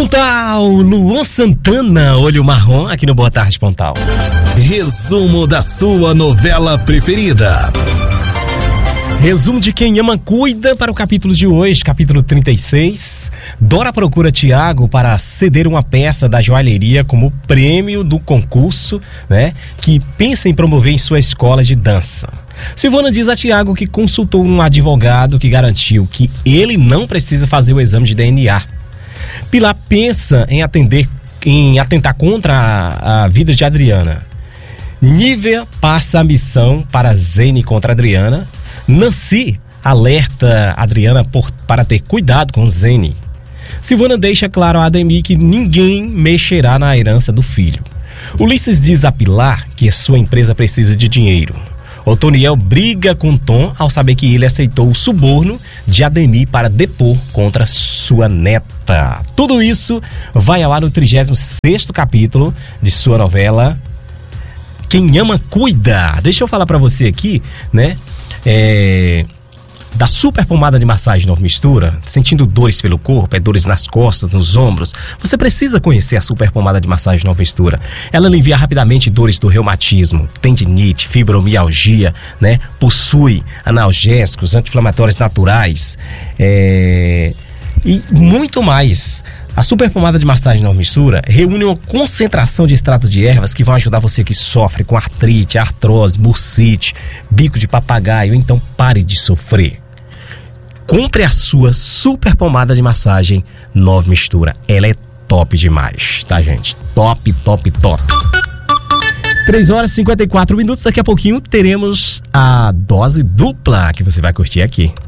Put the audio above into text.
Pontal, Luan Santana, Olho Marrom, aqui no Boa Tarde Pontal. Resumo da sua novela preferida. Resumo de Quem Ama Cuida para o capítulo de hoje, capítulo 36. Dora procura Tiago para ceder uma peça da joalheria como prêmio do concurso, né, que pensa em promover em sua escola de dança. Silvana diz a Tiago que consultou um advogado que garantiu que ele não precisa fazer o exame de DNA. Pilar pensa em atentar contra a vida de Adriana. Nívia passa a missão para Zene contra Adriana. Nancy alerta Adriana para ter cuidado com Zene. Silvana deixa claro a Ademir que ninguém mexerá na herança do filho. Ulisses diz a Pilar que sua empresa precisa de dinheiro. Otoniel briga com Tom ao saber que ele aceitou o suborno de Ademir para depor contra sua neta. Tudo isso vai ao ar no 36º capítulo de sua novela Quem Ama Cuida. Deixa eu falar pra você aqui, né? Da super pomada de massagem Nova Mistura, sentindo dores pelo corpo, dores nas costas, nos ombros, você precisa conhecer a super pomada de massagem Nova Mistura. Ela alivia rapidamente dores do reumatismo, tendinite, fibromialgia, né? Possui analgésicos, anti-inflamatórios naturais e muito mais. A super pomada de massagem Nova Mistura reúne uma concentração de extrato de ervas que vão ajudar você que sofre com artrite, artrose, bursite, bico de papagaio. Então pare de sofrer. Compre a sua super pomada de massagem Nova Mistura. Ela é top demais, tá, gente? Top, top, top. 3h54. Daqui a pouquinho teremos a dose dupla que você vai curtir aqui.